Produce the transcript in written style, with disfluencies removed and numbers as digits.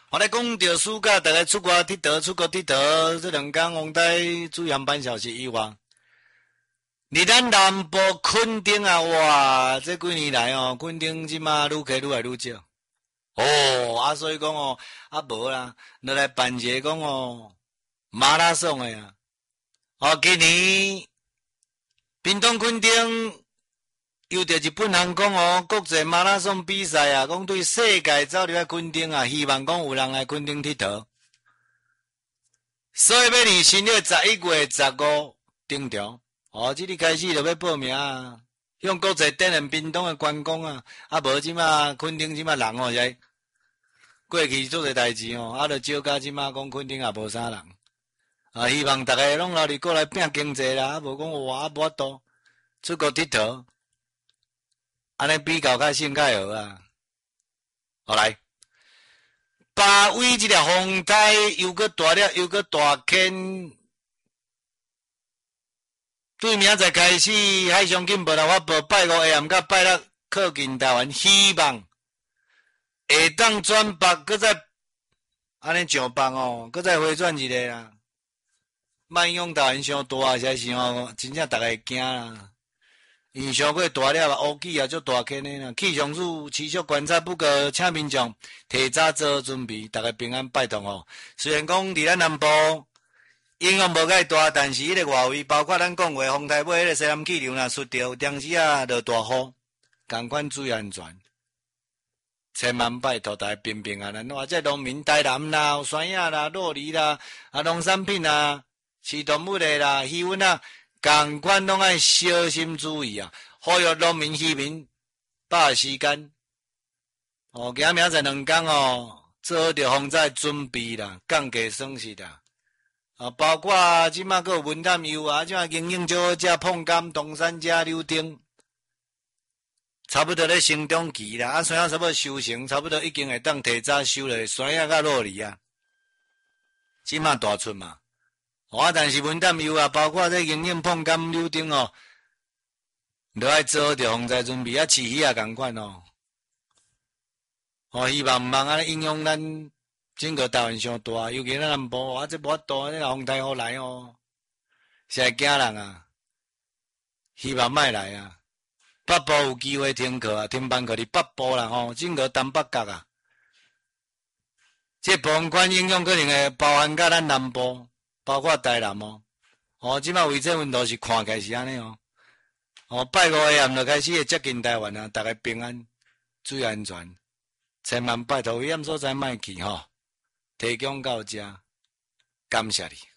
我来讲着暑假，大家出国佚佗，这两天风台主阳半小时以外，伫咱南部垦丁啊，哇，这几年来哦，垦丁即马愈开愈来愈少。所以讲哦，无啦，就来办一个讲哦，马拉松的啊。今年屏东垦丁又着日本航空哦，国际马拉松比赛啊，讲对世界走入来垦丁啊，希望讲有人来垦丁佚佗。所以要伫新月11月15登场，即日开始就要报名啊，向国际电人屏东的观光啊，无即马垦丁即马人哦，在过去做些代志哦，就少甲即马讲垦丁也无啥人。希望大家拢努力过来拼经济啦，无讲无法度出国佚佗。安尼比较较先较好啊！好来，八尾这条风台又搁大了，又搁大坑。对明仔开始，海上警报来发布，拜五下暗甲拜六靠近台湾，希望下当转北，搁再安尼上北哦，搁再回转一个啦。莫用台湾伤大，才是哦，真正大家会惊啦。因伤过大了，乌气也足大坑的啦。气象署持续观察，不过请民众提早做好准备，大家平安拜托哦。虽然讲伫咱南部影响无介大，但是迄个外围，包括咱讲话风台尾迄个西南气流若出着，当时啊落大雨，赶快注意安全。千万拜托大家平平安安。或者农民台南啦、有山野啦、洛梨啦、农产品啦、饲动物的啦、鱼温啊。共款拢爱小心注意啊！呼吁农民渔民把握时间。今明仔2天哦，做好着防灾准备啦，降低损失啦。包括即马个有文旦油啊，即马经营少只碰柑、东山只柳丁，差不多咧成长期啦。山野差不多收成，差不多已经会当提早收了。山野甲洛梨啊，即马大出嘛。但是文旦油啊，包括这营养碰柑柳丁哦，都爱做好着防灾准备，饲鱼也共款哦。希望毋通安尼影响咱整个台湾伤大，尤其咱南部，这无法度，这风台雨来哦，是会惊人啊。希望莫来啊。北部有机会停课啊，停班课伫北部啦整个东北角啊，这部分款影响可能会包含到咱南部。包括台南哦，即马卫生温度是看起来是安尼哦。拜五下暗就开始会接近台湾啊，大家平安，注意安全，千万拜托危险所在莫去提供到遮，感谢你。